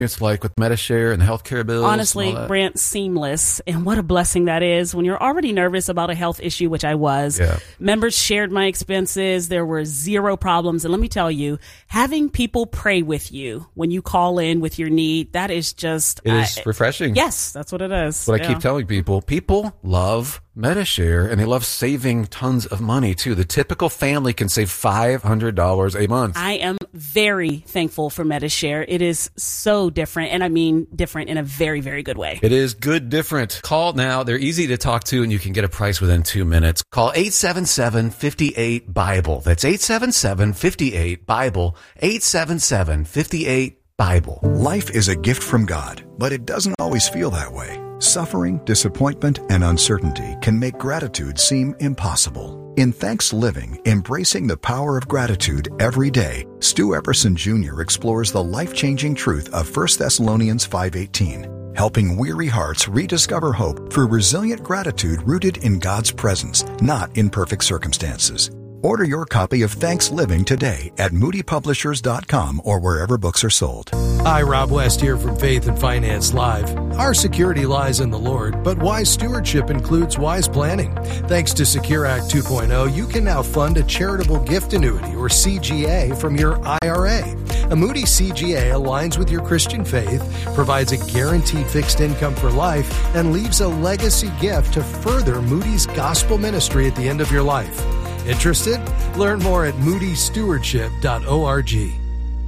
It's like with Medi-Share and the healthcare bills. Honestly, Brent, seamless. And what a blessing that is when you're already nervous about a health issue, which I was. Yeah. Members shared my expenses. There were zero problems. And let me tell you, having people pray with you when you call in with your need, that is just... It is refreshing. Yes, that's what it is. That's what I keep telling people. People love Medi-Share, and they love saving tons of money, too. The typical family can save $500 a month. I am very thankful for Medi-Share. It is so different, and I mean different in a very, very good way. It is good different. Call now. They're easy to talk to, and you can get a price within 2 minutes. Call 877-58-BIBLE. That's 877-58-BIBLE. 877-58-BIBLE. Life is a gift from God, but it doesn't always feel that way. Suffering, disappointment, and uncertainty can make gratitude seem impossible. In Thanks Living, Embracing the Power of Gratitude Every Day, Stu Epperson Jr. explores the life-changing truth of 1 Thessalonians 5:18, helping weary hearts rediscover hope through resilient gratitude rooted in God's presence, not in perfect circumstances. Order your copy of Thanks Living today at moodypublishers.com or wherever books are sold. Hi, Rob West here from Faith and Finance Live. Our security lies in the Lord, but wise stewardship includes wise planning. Thanks to Secure Act 2.0, you can now fund a charitable gift annuity, or CGA, from your IRA. A Moody CGA aligns with your Christian faith, provides a guaranteed fixed income for life, and leaves a legacy gift to further Moody's gospel ministry at the end of your life. Interested? Learn more at moodystewardship.org.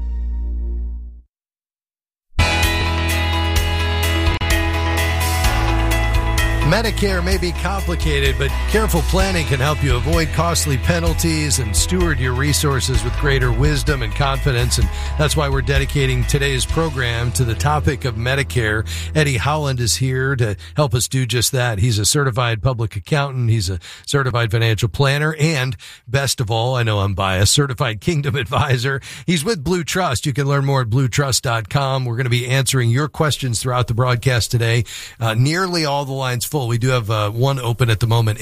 Medicare may be complicated, but careful planning can help you avoid costly penalties and steward your resources with greater wisdom and confidence. And that's why we're dedicating today's program to the topic of Medicare. Eddie Holland is here to help us do just that. He's a certified public accountant. He's a certified financial planner. And best of all, I know I'm biased, certified Kingdom advisor. He's with Blue Trust. You can learn more at bluetrust.com. We're going to be answering your questions throughout the broadcast today. Nearly all the lines full. We do have one open at the moment,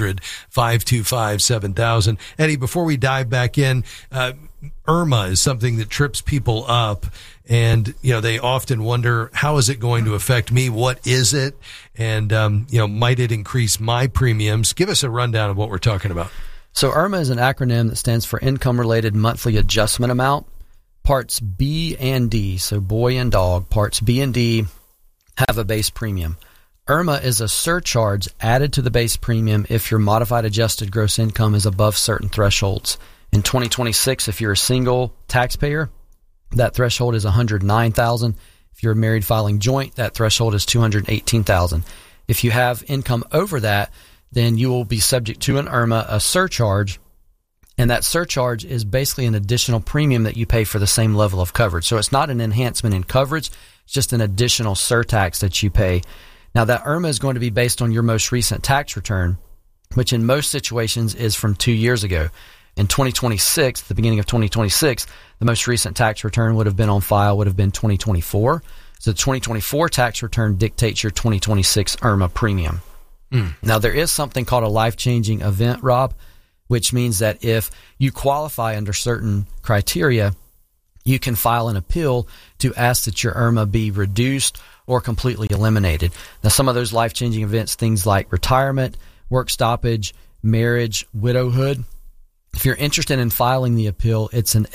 800-525-7000. Eddie, before we dive back in, Irma is something that trips people up, and they often wonder, how is it going to affect me? What is it? And might it increase my premiums? Give us a rundown of what we're talking about. So IRMA is an acronym that stands for Income Related Monthly Adjustment Amount. Parts B and D, so boy and dog, parts B and D have a base premium. IRMA is a surcharge added to the base premium if your modified adjusted gross income is above certain thresholds. In 2026, if you're a single taxpayer, that threshold is $109,000. If you're a married filing joint, that threshold is $218,000. If you have income over that, then you will be subject to an IRMA, a surcharge, and that surcharge is basically an additional premium that you pay for the same level of coverage. So it's not an enhancement in coverage, it's just an additional surtax that you pay. Now, that IRMA is going to be based on your most recent tax return, which in most situations is from 2 years ago. In 2026, the beginning of 2026, the most recent tax return would have been on file, would have been 2024. So the 2024 tax return dictates your 2026 IRMA premium. Now, there is something called a life-changing event, Rob, which means that if you qualify under certain criteria, you can file an appeal to ask that your IRMA be reduced or completely eliminated. Now, some of those life-changing events, things like retirement, work stoppage, marriage, widowhood. If you're interested in filing the appeal, it's an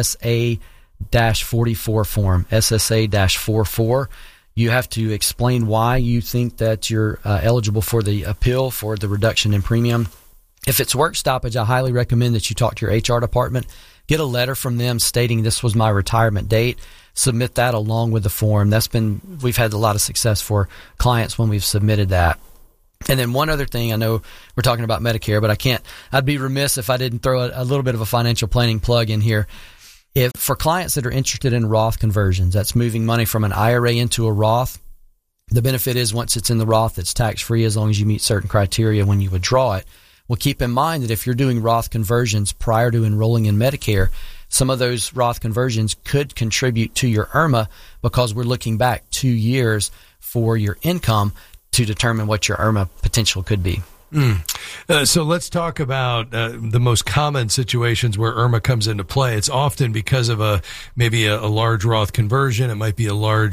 SSA-44 form, SSA-44. You have to explain why you think that you're eligible for the appeal for the reduction in premium. If it's work stoppage, I highly recommend that you talk to your HR department. Get a letter from them stating this was my retirement date. Submit that along with the form. We've had a lot of success for clients when we've submitted that. And then one other thing, I know we're talking about Medicare, but I'd be remiss if I didn't throw a little bit of a financial planning plug in here. If for clients that are interested in Roth conversions, that's moving money from an IRA into a Roth, the benefit is once it's in the Roth, it's tax-free as long as you meet certain criteria when you withdraw it. Well, keep in mind that if you're doing Roth conversions prior to enrolling in Medicare, some of those Roth conversions could contribute to your IRMA because we're looking back 2 years for your income to determine what your IRMA potential could be. So let's talk about the most common situations where IRMA comes into play. It's often because of maybe a large Roth conversion. It might be a large